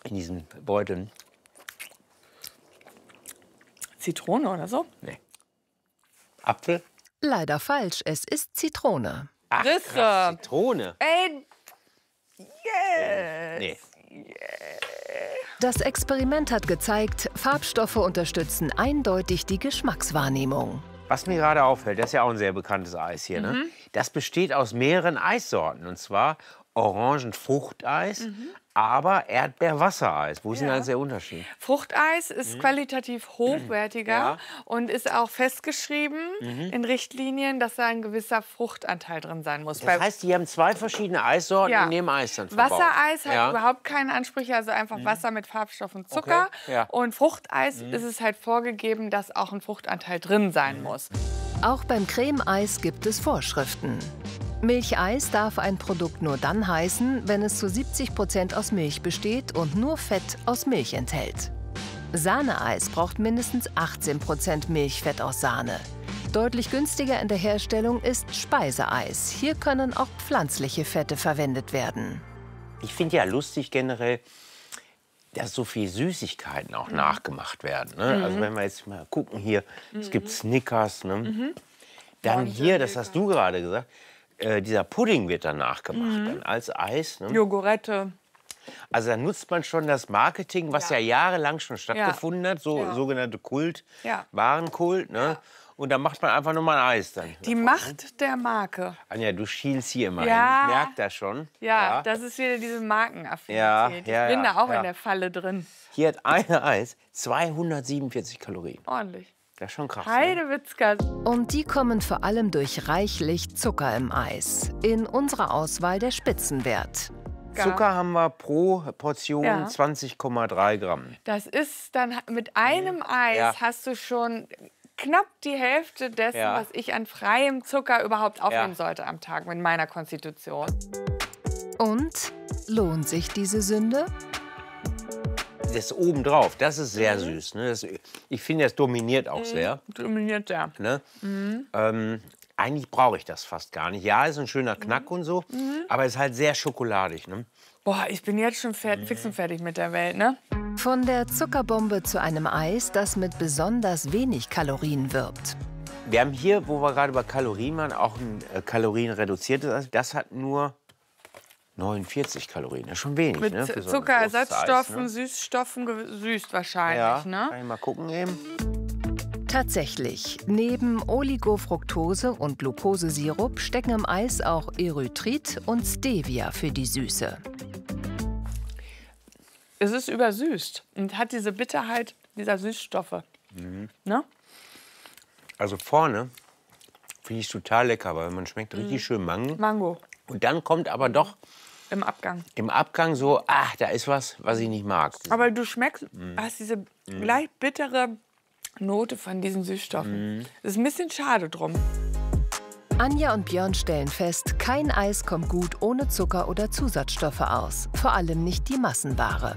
in diesen Beuteln. Zitrone oder so? Nee. Apfel? Leider falsch, es ist Zitrone. Ach, Risse. krass, Zitrone. Ey, yes. Nee. Das Experiment hat gezeigt, Farbstoffe unterstützen eindeutig die Geschmackswahrnehmung. Was mir gerade auffällt, das ist ja auch ein sehr bekanntes Eis hier, ne? Das besteht aus mehreren Eissorten. Und zwar Orangenfruchteis, aber Erdbeerwassereis. Wo ist denn Ja. da der Unterschied? Fruchteis ist qualitativ hochwertiger Ja. und ist auch festgeschrieben in Richtlinien, dass da ein gewisser Fruchtanteil drin sein muss. Das heißt, die haben zwei verschiedene Eissorten Ja. in dem Eis dann verbaut. Wassereis hat Ja. überhaupt keine Ansprüche, also einfach Wasser mit Farbstoff und Zucker. Okay, ja. Und Fruchteis ist es halt vorgegeben, dass auch ein Fruchtanteil drin sein muss. Auch beim Cremeeis gibt es Vorschriften. Milcheis darf ein Produkt nur dann heißen, wenn es zu 70% aus Milch besteht und nur Fett aus Milch enthält. Sahneeis braucht mindestens 18% Milchfett aus Sahne. Deutlich günstiger in der Herstellung ist Speiseeis. Hier können auch pflanzliche Fette verwendet werden. Ich finde ja lustig generell, dass so viel Süßigkeiten auch nachgemacht werden. Ne? Also wenn wir jetzt mal gucken hier, es gibt Snickers. Ne? Dann hier, das hast du gerade gesagt, dieser Pudding wird dann nachgemacht, dann als Eis. Ne? Jogurette. Also da nutzt man schon das Marketing, was ja, jahrelang schon stattgefunden hat, so sogenannte Kult, Ja. Warenkult. Ne? Und da macht man einfach nur mal ein Eis dann. Die Macht der Marke. Anja, du schielst hier immer Ja. hin. Ich merke das schon. Ja, das ist wieder diese Markenaffinität. Ja, Ich ja, bin ja, da auch ja. in der Falle drin. Hier hat eine Eis 247 Kalorien. Ordentlich. Das ist schon krass. Ne? Heidewitzka. Und die kommen vor allem durch reichlich Zucker im Eis. In unserer Auswahl der Spitzenwert. Zucker haben wir pro Portion Ja. 20,3 Gramm. Das ist dann mit einem Eis Ja. hast du schon knapp die Hälfte dessen, Ja. was ich an freiem Zucker überhaupt aufnehmen sollte am Tag mit meiner Konstitution. Und lohnt sich diese Sünde? Das obendrauf, das ist sehr süß. Ne? Das, ich finde, das dominiert auch sehr. Dominiert der. Ne? Eigentlich brauche ich das fast gar nicht. Ja, ist ein schöner Knack und so, aber es ist halt sehr schokoladig. Ne? Boah, ich bin jetzt schon fix und fertig mit der Welt, ne? Von der Zuckerbombe zu einem Eis, das mit besonders wenig Kalorien wirbt. Wir haben hier, wo wir gerade über Kalorien waren, auch ein kalorienreduziertes Eis. Das hat nur 49 Kalorien. Das ist schon wenig. Mit ne? Für so ein Zuckerersatzstoffen, großes Eis, ne? Süßstoffen, gesüßt wahrscheinlich, Ja, ne? kann ich mal gucken eben. Tatsächlich, neben Oligofructose und Glukosesirup stecken im Eis auch Erythrit und Stevia für die Süße. Es ist übersüßt und hat diese Bitterheit dieser Süßstoffe. Ne? Also vorne finde ich es total lecker, weil man schmeckt richtig schön Mango Und dann kommt aber doch im Abgang. im Abgang so, ach, da ist was ich nicht mag. Aber du schmeckst, hast diese leicht bittere Note von diesen Süßstoffen. Das ist ein bisschen schade drum. Anja und Björn stellen fest, kein Eis kommt gut ohne Zucker oder Zusatzstoffe aus. Vor allem nicht die Massenware.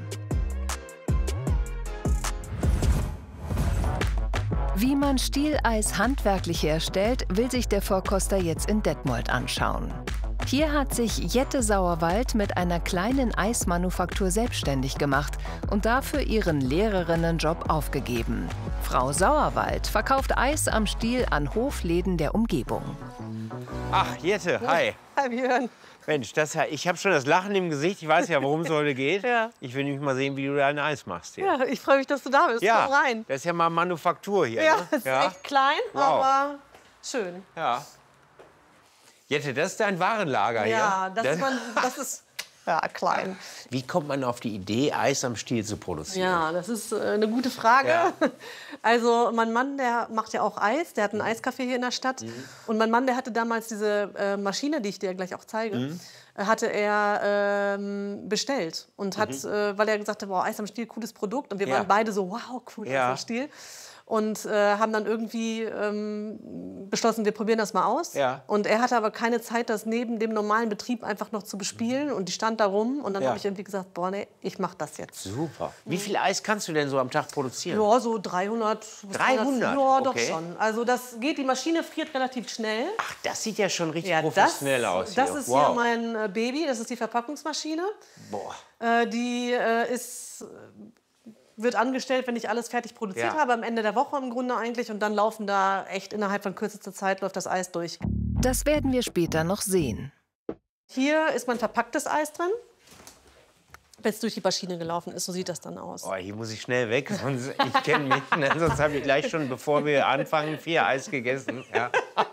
Wie man Stieleis handwerklich herstellt, will sich der Vorkoster jetzt in Detmold anschauen. Hier hat sich Jette Sauerwald mit einer kleinen Eismanufaktur selbstständig gemacht und dafür ihren Lehrerinnenjob aufgegeben. Frau Sauerwald verkauft Eis am Stiel an Hofläden der Umgebung. Ach, Jette, hi. Hi Björn. Mensch, ich habe schon das Lachen im Gesicht. Ich weiß ja, worum es heute geht. Ja. Ich will nämlich mal sehen, wie du dein Eis machst hier. Ja, ich freue mich, dass du da bist. Ja, Komm rein. das ist ja mal Manufaktur hier. Ja, ne? es ist echt klein, Wow. aber schön. Ja. Jette, das ist dein Warenlager Ja, hier. das ist ja klein. Wie kommt man auf die Idee, Eis am Stiel zu produzieren? Ja, das ist eine gute Frage. Ja. Also mein Mann, der macht ja auch Eis. Der hat einen Eiscafé hier in der Stadt. Und mein Mann, der hatte damals diese Maschine, die ich dir gleich auch zeige, hatte er bestellt. Und hat, weil er gesagt hat, wow, Eis am Stiel, cooles Produkt. Und wir Ja. waren beide so, wow, cool, Ja. Eis am Stiel. Und haben dann irgendwie beschlossen, wir probieren das mal aus. Ja. Und er hatte aber keine Zeit, das neben dem normalen Betrieb einfach noch zu bespielen. Und die stand da rum. Und dann Ja. habe ich irgendwie gesagt, boah, nee, ich mache das jetzt. Super. Wie viel Eis kannst du denn so am Tag produzieren? Ja, so 300 300. 300? Ja, doch Okay. schon. Also das geht, die Maschine friert relativ schnell. Ach, das sieht ja schon richtig Ja, professionell aus. das hier. ist wow. hier mein Baby, das ist die Verpackungsmaschine. Boah. Die wird angestellt, wenn ich alles fertig produziert Ja. habe, am Ende der Woche im Grunde eigentlich. Und dann laufen da echt innerhalb von kürzester Zeit läuft das Eis durch. Das werden wir später noch sehen. Hier ist mein verpacktes Eis drin. Wenn es durch die Maschine gelaufen ist, so sieht das dann aus. Oh, hier muss ich schnell weg, sonst, ich kenne mich, ne? Sonst habe ich gleich schon, bevor wir anfangen, 4 Eis gegessen. Ja,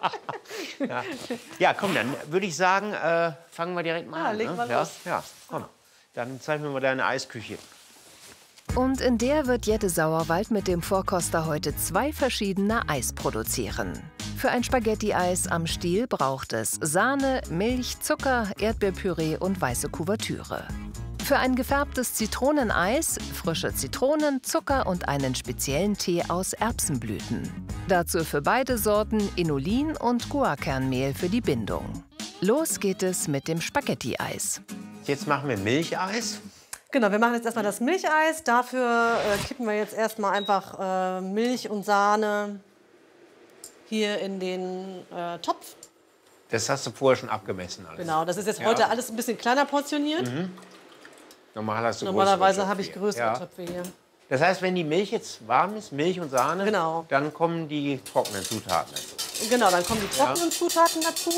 ja komm, dann würde ich sagen, fangen wir direkt mal an. legen wir ne? los. Ja, komm, dann zeig mir mal deine Eisküche. Und in der wird Jette Sauerwald mit dem Vorkoster heute 2 verschiedene Eis produzieren. Für ein Spaghetti-Eis am Stiel braucht es Sahne, Milch, Zucker, Erdbeerpüree und weiße Kuvertüre. Für ein gefärbtes Zitroneneis frische Zitronen, Zucker und einen speziellen Tee aus Erbsenblüten. Dazu für beide Sorten Inulin und Guarkernmehl für die Bindung. Los geht es mit dem Spaghetti-Eis. Jetzt machen wir Milcheis. Genau, wir machen jetzt erstmal das Milcheis. Dafür kippen wir jetzt erstmal einfach Milch und Sahne hier in den Topf. Das hast du vorher schon abgemessen alles. Genau, das ist jetzt heute alles ein bisschen kleiner portioniert. Normal hast du Normalerweise größere habe ich Töpfe größere hier. Töpfe hier. Das heißt, wenn die Milch jetzt warm ist, Milch und Sahne, Genau. dann kommen die trockenen Zutaten dazu. Genau, dann kommen die trockenen Zutaten dazu.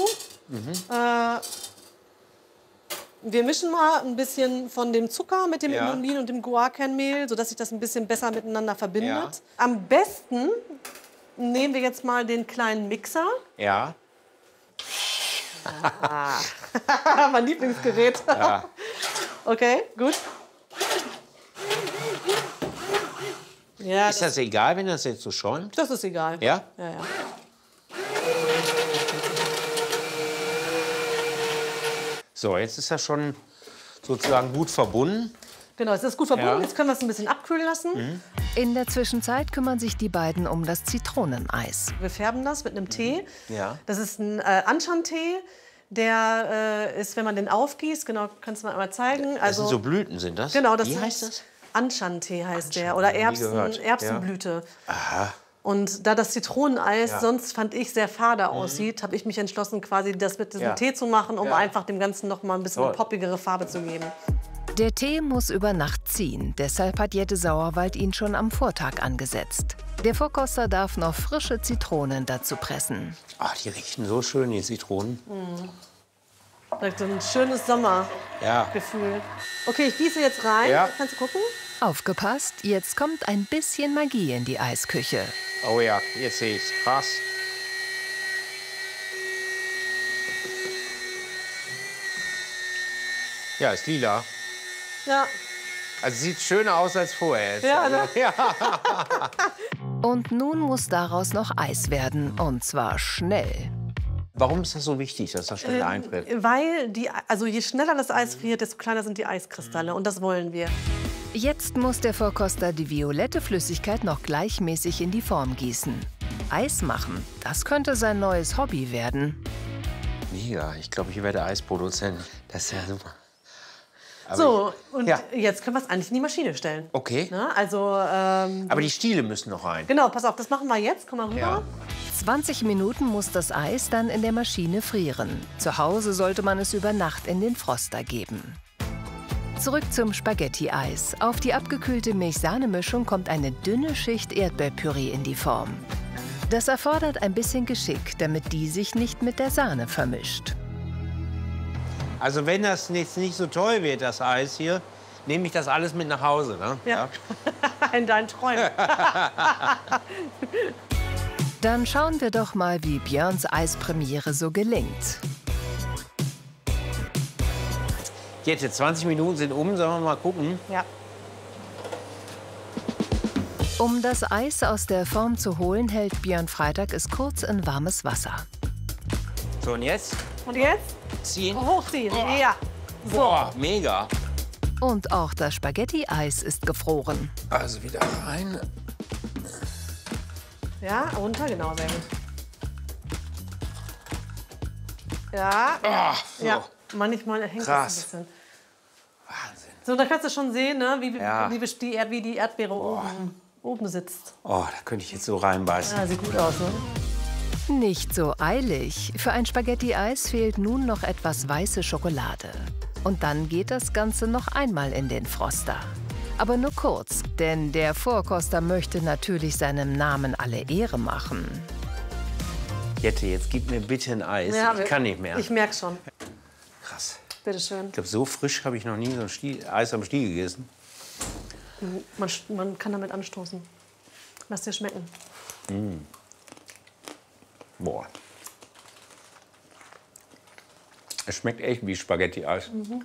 Wir mischen mal ein bisschen von dem Zucker mit dem Ja. Inulin und dem Guarkernmehl, sodass sich das ein bisschen besser miteinander verbindet. Ja. Am besten nehmen wir jetzt mal den kleinen Mixer. Ja. Mein Lieblingsgerät. Ja. Okay, gut. Ja, Ist das egal, wenn das jetzt so schäumt? das ist egal. Ja? Ja, ja. So, jetzt ist das schon sozusagen gut verbunden. Genau, es ist gut verbunden. Ja. Jetzt können wir es ein bisschen abkühlen lassen. In der Zwischenzeit kümmern sich die beiden um das Zitroneneis. Wir färben das mit einem Tee. Ja. Das ist ein Anshan-Tee. Der ist, wenn man den aufgießt, genau, kannst du mal einmal zeigen. Das Also, sind so Blüten, sind das? genau, das Wie sind heißt das? Anshan-Tee heißt der. Oder nie gehört. Erbsenblüte. Aha. Und da das Zitroneneis Ja. sonst, fand ich, sehr fade aussieht, habe ich mich entschlossen, quasi das mit diesem Ja. Tee zu machen, um Ja. einfach dem Ganzen noch mal ein bisschen eine Toll. poppigere Farbe zu geben. Der Tee muss über Nacht ziehen, deshalb hat Jette Sauerwald ihn schon am Vortag angesetzt. Der Vorkoster darf noch frische Zitronen dazu pressen. Ach, die riechen so schön, die Zitronen. Direkt so ein schönes Sommergefühl. Ja. Okay, ich gieße jetzt rein. Ja. Kannst du gucken? Aufgepasst, jetzt kommt ein bisschen Magie in die Eisküche. Oh ja, jetzt sehe ich's. Krass. Ja, ist lila. Ja. Also sieht schöner aus als vorher. Ja, ne? ja. Und nun muss daraus noch Eis werden, und zwar schnell. Warum ist das so wichtig, dass das schnell einfriert? Weil also je schneller das Eis friert, desto kleiner sind die Eiskristalle. Und das wollen wir. Jetzt muss der Vorkoster die violette Flüssigkeit noch gleichmäßig in die Form gießen. Eis machen, das könnte sein neues Hobby werden. Mega, ich glaube, ich werde Eisproduzent. Das ist ja super. Aber So, und ja. jetzt können wir es eigentlich in die Maschine stellen. Okay. Na, also, Aber die Stiele müssen noch rein. genau, pass auf, das machen wir jetzt. Komm mal rüber. Ja. 20 Minuten muss das Eis dann in der Maschine frieren. Zu Hause sollte man es über Nacht in den Froster geben. Zurück zum Spaghetti-Eis. Auf die abgekühlte Milch-Sahne-Mischung kommt eine dünne Schicht Erdbeerpüree in die Form. Das erfordert ein bisschen Geschick, damit die sich nicht mit der Sahne vermischt. Also wenn das jetzt nicht so toll wird, das Eis hier, nehme ich das alles mit nach Hause. Ne? Ja. In deinen Träumen. Dann schauen wir doch mal, wie Björns Eispremiere so gelingt. Jetzt 20 Minuten sind um, sollen wir mal gucken. Ja. Um das Eis aus der Form zu holen, hält Björn Freitag es kurz in warmes Wasser. So, und jetzt Und jetzt? ziehen. Hochziehen. Ja. So. Boah, mega. Und auch das Spaghetti-Eis ist gefroren. Also wieder rein. Ja, runter, genau, sehr gut. Ja. So. Ja. Manchmal hängt Krass. das ein bisschen. Wahnsinn. So, da kannst du schon sehen, ne, wie Ja. die Erdbeere oben oben sitzt. Oh, da könnte ich jetzt so reinbeißen. Ja, sieht gut aus, ne? Nicht so eilig. Für ein Spaghetti-Eis fehlt nun noch etwas weiße Schokolade. Und dann geht das Ganze noch einmal in den Froster. Aber nur kurz, denn der Vorkoster möchte natürlich seinem Namen alle Ehre machen. Jette, jetzt gib mir bitte ein Eis. Ja, ich kann nicht mehr. Ich merke schon. Krass. Bitte schön. Ich glaube, so frisch habe ich noch nie so ein Eis am Stiel gegessen. Man kann damit anstoßen. Lass dir schmecken. Boah. Es schmeckt echt wie Spaghetti-Eis.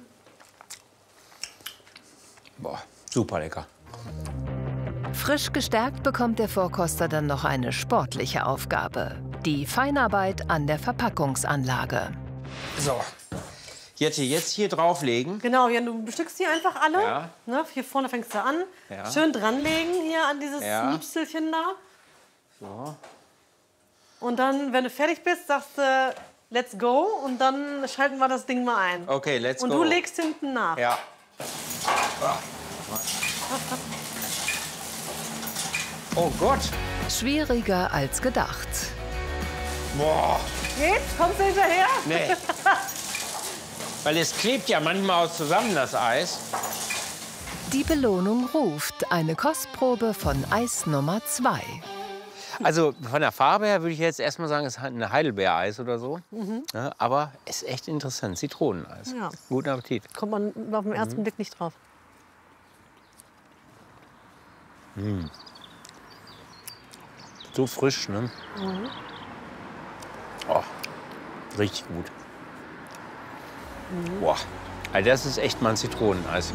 Boah, super lecker. Frisch gestärkt bekommt der Vorkoster dann noch eine sportliche Aufgabe. Die Feinarbeit an der Verpackungsanlage. So. Jette, jetzt hier drauflegen. Genau, ja, du bestückst die einfach alle. Ja. Ne, hier vorne fängst du an. Ja. Schön dranlegen hier an dieses Ja. Nüpselchen da. So. Und dann, wenn du fertig bist, sagst du, let's go. Und dann schalten wir das Ding mal ein. Okay, let's go. Und du legst hinten nach. Ja. Oh Gott. Schwieriger als gedacht. Boah. Geht's? Kommst du hinterher? Nee. Weil es klebt ja manchmal auch zusammen, das Eis. Die Belohnung ruft. Eine Kostprobe von Eis Nummer 2. Also von der Farbe her würde ich jetzt erstmal sagen, es ist ein Heidelbeereis oder so. Ja, aber es ist echt interessant. Zitroneneis. Ja. Guten Appetit. Kommt man auf den ersten Blick nicht drauf. So frisch, ne? Oh, richtig gut. Boah, also das ist echt mal ein Zitroneneis.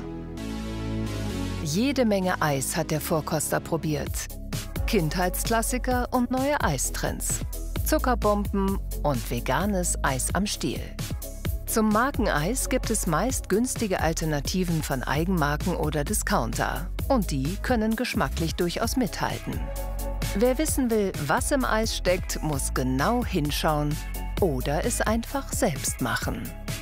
Jede Menge Eis hat der Vorkoster probiert. Kindheitsklassiker und neue Eistrends. Zuckerbomben und veganes Eis am Stiel. Zum Markeneis gibt es meist günstige Alternativen von Eigenmarken oder Discounter. Und die können geschmacklich durchaus mithalten. Wer wissen will, was im Eis steckt, muss genau hinschauen oder es einfach selbst machen.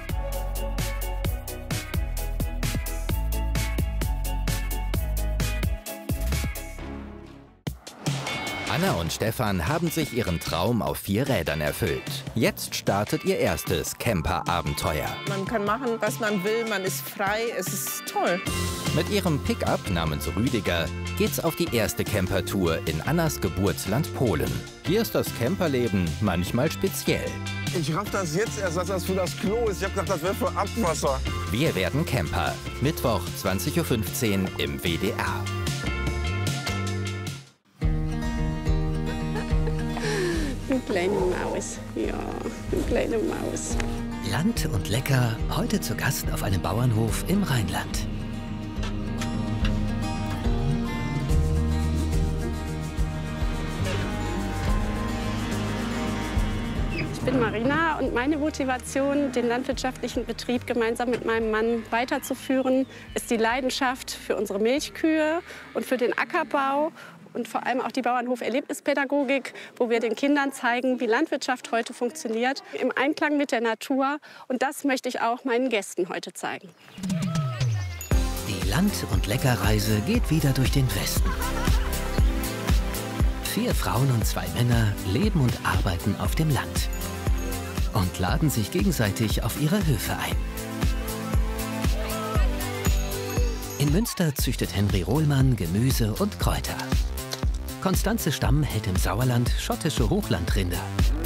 Anna und Stefan haben sich ihren Traum auf 4 Rädern erfüllt. Jetzt startet ihr erstes Camper-Abenteuer. Man kann machen, was man will, man ist frei, es ist toll. Mit ihrem Pickup namens Rüdiger geht's auf die erste Campertour in Annas Geburtsland Polen. Hier ist das Camperleben manchmal speziell. Ich raff das jetzt erst, dass das für das Klo ist. Ich hab gedacht, das wäre für Abwasser. Wir werden Camper. Mittwoch 20:15 Uhr im WDR. Eine kleine Maus, ja, eine kleine Maus. Land und lecker, heute zu Gast auf einem Bauernhof im Rheinland. Ich bin Marina und meine Motivation, den landwirtschaftlichen Betrieb gemeinsam mit meinem Mann weiterzuführen, ist die Leidenschaft für unsere Milchkühe und für den Ackerbau. Und vor allem auch die Bauernhof-Erlebnispädagogik, wo wir den Kindern zeigen, wie Landwirtschaft heute funktioniert, im Einklang mit der Natur. Und das möchte ich auch meinen Gästen heute zeigen. Die Land- und Leckerreise geht wieder durch den Westen. 4 Frauen und 2 Männer leben und arbeiten auf dem Land und laden sich gegenseitig auf ihre Höfe ein. In Münster züchtet Henry Rohlmann Gemüse und Kräuter. Konstanze Stamm hält im Sauerland schottische Hochlandrinder.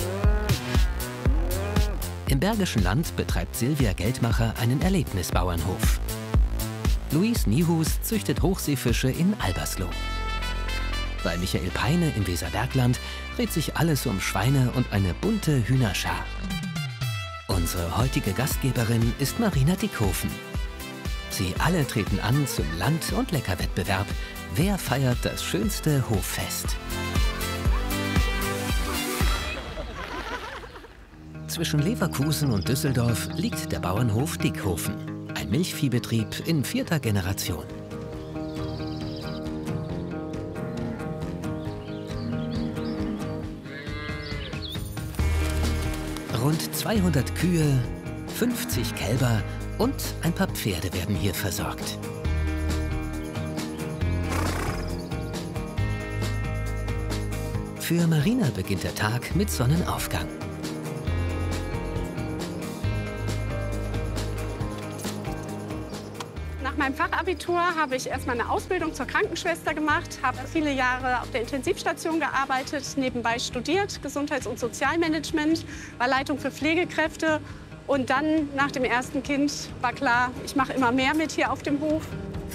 Im Bergischen Land betreibt Silvia Geldmacher einen Erlebnisbauernhof. Luis Niehus züchtet Hochseefische in Albersloh. Bei Michael Peine im Weserbergland dreht sich alles um Schweine und eine bunte Hühnerschar. Unsere heutige Gastgeberin ist Marina Dickhofen. Sie alle treten an zum Land- und Leckerwettbewerb. Wer feiert das schönste Hoffest? Zwischen Leverkusen und Düsseldorf liegt der Bauernhof Dickhofen. Ein Milchviehbetrieb in 4. Generation. Rund 200 Kühe, 50 Kälber und ein paar Pferde werden hier versorgt. Für Marina beginnt der Tag mit Sonnenaufgang. Nach meinem Fachabitur habe ich erstmal eine Ausbildung zur Krankenschwester gemacht, habe viele Jahre auf der Intensivstation gearbeitet, nebenbei studiert, Gesundheits- und Sozialmanagement, war Leitung für Pflegekräfte. Und dann, nach dem ersten Kind, war klar, ich mache immer mehr mit hier auf dem Hof.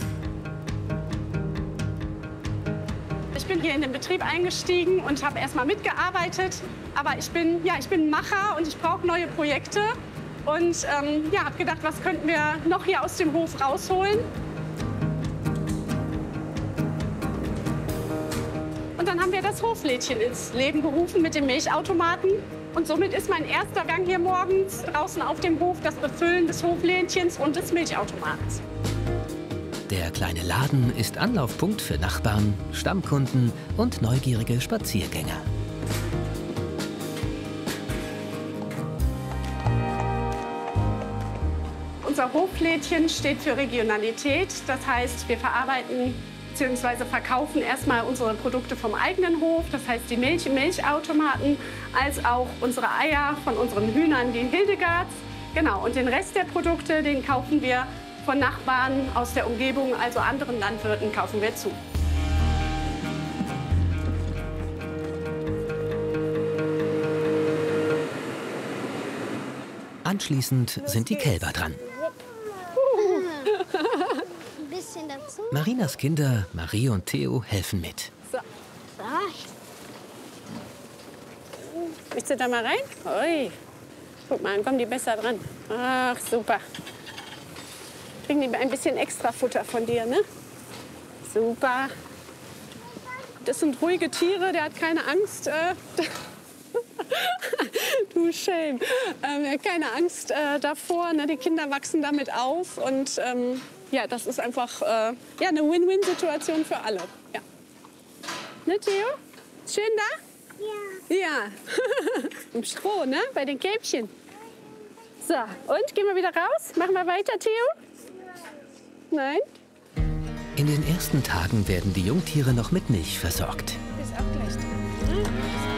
Ich bin hier in den Betrieb eingestiegen und habe erstmal mitgearbeitet. Aber ich bin ein Macher und ich brauche neue Projekte. Und habe gedacht, was könnten wir noch hier aus dem Hof rausholen? Und dann haben wir das Hoflädchen ins Leben gerufen mit dem Milchautomaten. Und somit ist mein erster Gang hier morgens draußen auf dem Hof das Befüllen des Hoflädchens und des Milchautomatens. Der kleine Laden ist Anlaufpunkt für Nachbarn, Stammkunden und neugierige Spaziergänger. Unser Hoflädchen steht für Regionalität. Das heißt, wir verarbeiten bzw. verkaufen erstmal unsere Produkte vom eigenen Hof. Das heißt, die Milch im Milchautomaten, als auch unsere Eier von unseren Hühnern, die Hildegards. Genau, und den Rest der Produkte, den kaufen wir von Nachbarn aus der Umgebung, also anderen Landwirten, kaufen wir zu. Anschließend sind die Kälber dran. Ein bisschen dazu. Marinas Kinder, Marie und Theo, helfen mit. So. Willst du da mal rein? Ui. Guck mal, dann kommen die besser dran. Ach, super. Kriegen die ein bisschen extra Futter von dir, ne? Super. Das sind ruhige Tiere, der hat keine Angst. Du Schelm. Er hat keine Angst davor. Ne? Die Kinder wachsen damit auf. Und ja, das ist einfach eine Win-Win-Situation für alle. Ja. Ne, Theo? Schön da? Ja. Ja. Im Stroh, ne? Bei den Kälbchen. So, und? Gehen wir wieder raus? Machen wir weiter, Theo? Nein? In den ersten Tagen werden die Jungtiere noch mit Milch versorgt. Ist auch gleich drin. Ne?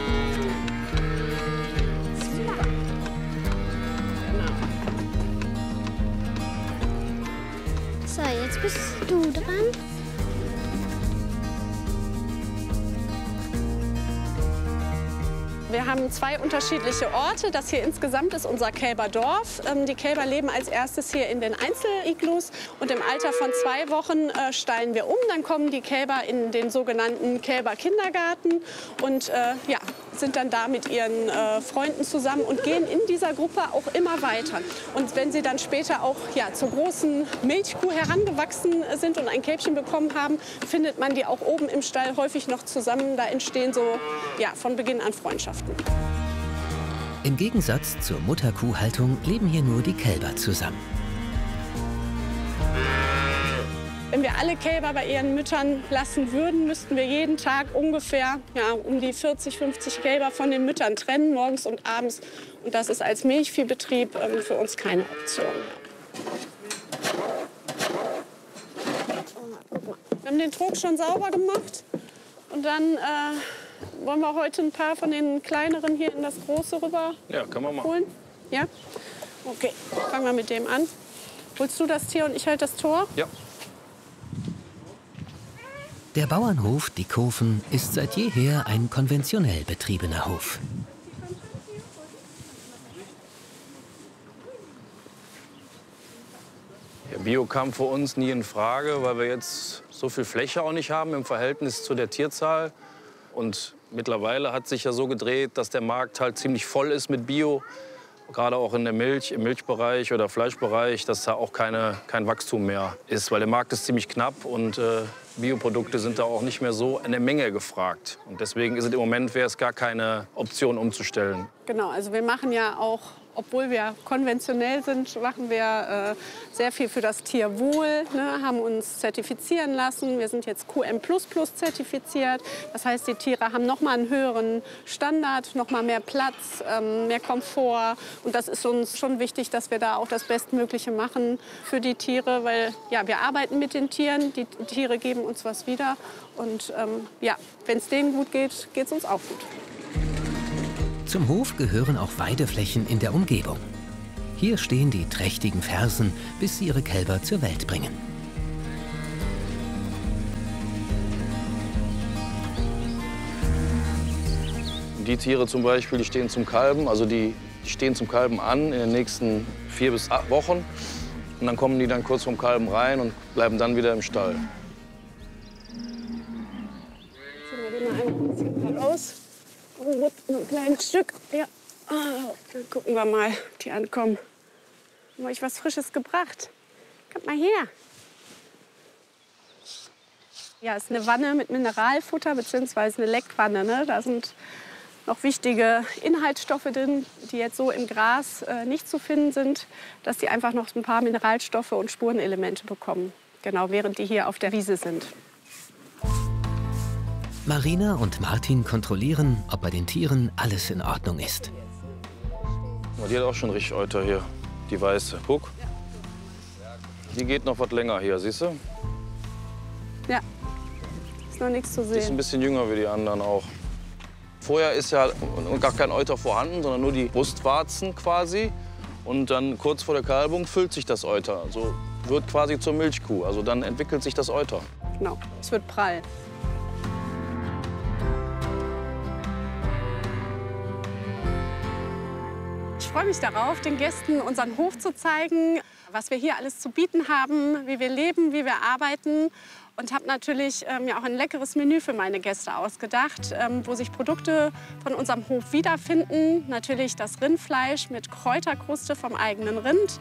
So, jetzt bist du dran. Wir haben 2 unterschiedliche Orte. Das hier insgesamt ist unser Kälberdorf. Die Kälber leben als erstes hier in den Einzeliglus. Und im Alter von 2 Wochen stallen wir um. Dann kommen die Kälber in den sogenannten Kälberkindergarten und sind dann da mit ihren Freunden zusammen und gehen in dieser Gruppe auch immer weiter. Und wenn sie dann später auch zur großen Milchkuh herangewachsen sind und ein Kälbchen bekommen haben, findet man die auch oben im Stall häufig noch zusammen. Da entstehen so von Beginn an Freundschaften. Im Gegensatz zur Mutterkuhhaltung leben hier nur die Kälber zusammen. Wenn wir alle Kälber bei ihren Müttern lassen würden, müssten wir jeden Tag ungefähr um die 40, 50 Kälber von den Müttern trennen, morgens und abends. Und das ist als Milchviehbetrieb für uns keine Option. Wir haben den Trog schon sauber gemacht und dann wollen wir heute ein paar von den kleineren hier in das große rüber können wir mal holen. Ja? Okay, fangen wir mit dem an. Holst du das Tier und ich halte das Tor? Ja. Der Bauernhof Diekhofen ist seit jeher ein konventionell betriebener Hof. Ja, Bio kam für uns nie in Frage, weil wir jetzt so viel Fläche auch nicht haben im Verhältnis zu der Tierzahl. Und mittlerweile hat sich ja so gedreht, dass der Markt halt ziemlich voll ist mit Bio. Gerade auch in der Milch, im Milchbereich oder Fleischbereich, dass da auch kein Wachstum mehr ist. Weil der Markt ist ziemlich knapp und Bioprodukte sind da auch nicht mehr so in der Menge gefragt. Und deswegen ist es im Moment, wäre es gar keine Option umzustellen. Genau, also wir machen ja auch Obwohl wir konventionell sind, machen wir sehr viel für das Tierwohl, ne, haben uns zertifizieren lassen. Wir sind jetzt QM++ zertifiziert. Das heißt, die Tiere haben noch mal einen höheren Standard, noch mal mehr Platz, mehr Komfort. Und das ist uns schon wichtig, dass wir da auch das Bestmögliche machen für die Tiere, weil ja, wir arbeiten mit den Tieren, die Tiere geben uns was wieder. Und ja, wenn es denen gut geht, geht es uns auch gut. Zum Hof gehören auch Weideflächen in der Umgebung. Hier stehen die trächtigen Fersen, bis sie ihre Kälber zur Welt bringen. Die Tiere zum Beispiel, die stehen zum Kalben, also die stehen zum Kalben an in den nächsten 4 bis 8 Wochen. Und dann kommen die dann kurz vorm Kalben rein und bleiben dann wieder im Stall. Ziehen wir die mal ein bisschen raus. Noch ein kleines Stück. Ja. Dann gucken wir mal, ob die ankommen. Haben wir euch was Frisches gebracht? Kommt mal her. Ja, ist eine Wanne mit Mineralfutter bzw. eine Leckwanne. Ne? Da sind noch wichtige Inhaltsstoffe drin, die jetzt so im Gras nicht zu finden sind, dass die einfach noch ein paar Mineralstoffe und Spurenelemente bekommen. Genau, während die hier auf der Wiese sind. Marina und Martin kontrollieren, ob bei den Tieren alles in Ordnung ist. Die hat auch schon richtig Euter hier, die weiße. Guck. Die geht noch was länger hier, siehst du? Ja, ist noch nichts zu Die ist ein sehen. bisschen jünger wie die anderen auch. Vorher ist ja gar kein Euter vorhanden, sondern nur die Brustwarzen quasi. Und dann kurz vor der Kalbung füllt sich das Euter. Also wird quasi zur Milchkuh. Also dann entwickelt sich das Euter. Genau, es wird prall. Ich freue mich darauf, den Gästen unseren Hof zu zeigen, was wir hier alles zu bieten haben, wie wir leben, wie wir arbeiten. Und habe natürlich mir auch ein leckeres Menü für meine Gäste ausgedacht, wo sich Produkte von unserem Hof wiederfinden. Natürlich das Rindfleisch mit Kräuterkruste vom eigenen Rind.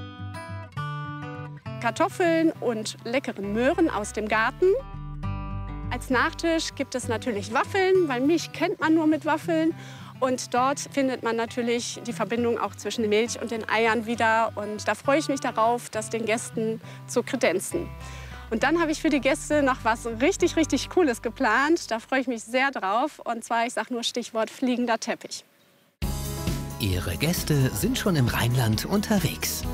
Kartoffeln und leckeren Möhren aus dem Garten. Als Nachtisch gibt es natürlich Waffeln, weil Milch kennt man nur mit Waffeln. Und dort findet man natürlich die Verbindung auch zwischen Milch und den Eiern wieder. Und da freue ich mich darauf, das den Gästen zu kredenzen. Und dann habe ich für die Gäste noch was richtig, richtig Cooles geplant. Da freue ich mich sehr drauf. Und zwar, ich sage nur Stichwort fliegender Teppich. Ihre Gäste sind schon im Rheinland unterwegs.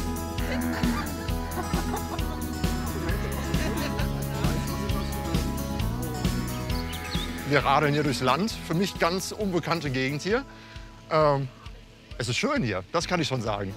Wir radeln hier durchs Land. Für mich ganz unbekannte Gegend hier. Es ist schön hier, das kann ich schon sagen.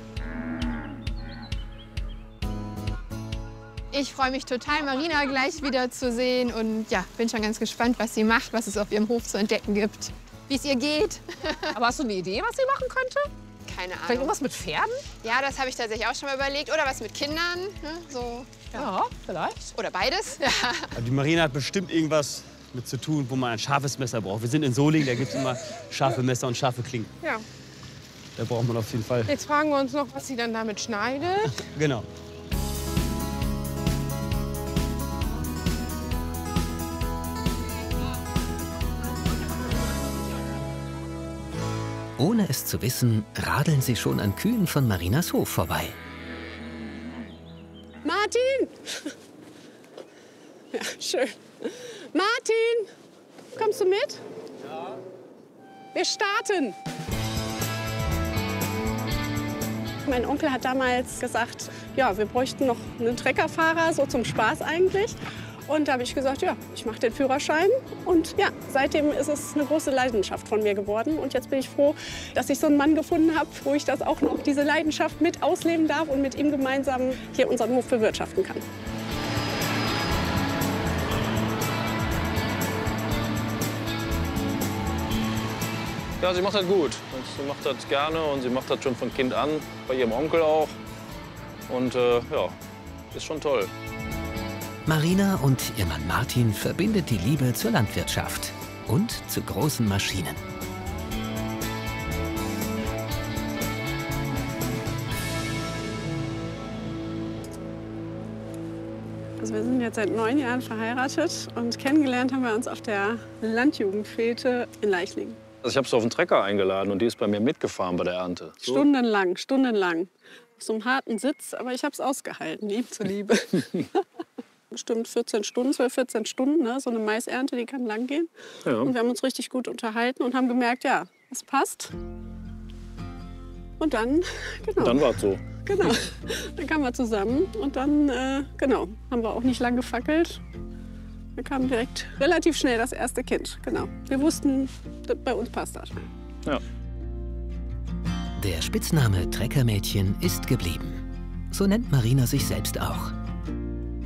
Ich freue mich total, Marina gleich wieder zu sehen. Und ja, bin schon ganz gespannt, was sie macht, was es auf ihrem Hof zu entdecken gibt, wie es ihr geht. Aber hast du eine Idee, was sie machen könnte? Keine Ahnung. Vielleicht irgendwas mit Pferden? Ja, das habe ich tatsächlich auch schon mal überlegt. Oder was mit Kindern. Ne? So, Ja, vielleicht. Oder beides. Ja. Die Marina hat bestimmt irgendwas mit zu tun, wo man ein scharfes Messer braucht. Wir sind in Solingen, da gibt es immer scharfe Messer und scharfe Klingen. Ja. Da braucht man auf jeden Fall. Jetzt fragen wir uns noch, was sie dann damit schneidet. Genau. Ohne es zu wissen, radeln sie schon an Kühen von Marinas Hof vorbei. Martin! Ja, schön. Martin, kommst du mit? Ja. Wir starten. Mein Onkel hat damals gesagt, ja, wir bräuchten noch einen Treckerfahrer, so zum Spaß eigentlich. Und da habe ich gesagt, ja, ich mache den Führerschein. Und ja, seitdem ist es eine große Leidenschaft von mir geworden. Und jetzt bin ich froh, dass ich so einen Mann gefunden habe, wo ich das auch noch, diese Leidenschaft mit ausleben darf und mit ihm gemeinsam hier unseren Hof bewirtschaften kann. Ja, sie macht das gut. Sie macht das gerne und sie macht das schon von Kind an, bei ihrem Onkel auch. Und ja, ist schon toll. Marina und ihr Mann Martin verbindet die Liebe zur Landwirtschaft und zu großen Maschinen. Also wir sind jetzt seit 9 Jahren verheiratet und kennengelernt haben wir uns auf der Landjugendfete in Leichlingen. Also ich habe sie auf den Trecker eingeladen und die ist bei mir mitgefahren bei der Ernte. So. Stundenlang, stundenlang. Auf so einem harten Sitz, aber ich habe es ausgehalten, ihm zuliebe. Bestimmt 14 Stunden, 12, 14 Stunden, ne? So eine Maisernte, die kann lang gehen. Ja. Und wir haben uns richtig gut unterhalten und haben gemerkt, ja, es passt. Und dann, genau. Und dann war es so. Genau, dann kamen wir zusammen und dann, genau, haben wir auch nicht lang gefackelt. Dann kam direkt relativ schnell das erste Kind, genau. Wir wussten, bei uns passt das. Ja. Der Spitzname Treckermädchen ist geblieben. So nennt Marina sich selbst auch.